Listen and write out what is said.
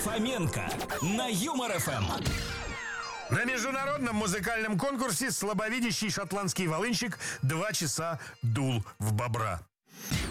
Фоменко на Юмор ФМ. На международном музыкальном конкурсе слабовидящий шотландский волынщик 2 часа дул в бобра.